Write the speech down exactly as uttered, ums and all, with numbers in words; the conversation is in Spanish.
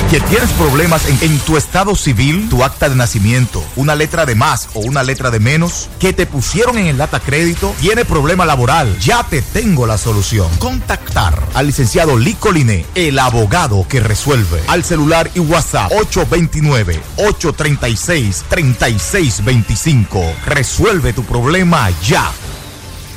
¿Que tienes problemas en, en tu estado civil, tu acta de nacimiento, una letra de más o una letra de menos? ¿Que te pusieron en el data crédito? ¿Tiene problema laboral? Ya te tengo la solución. Contactar al licenciado Lico Liné, el abogado que resuelve. Al celular y WhatsApp ocho dos nueve, ocho tres seis, tres seis dos cinco. Resuelve tu problema ya.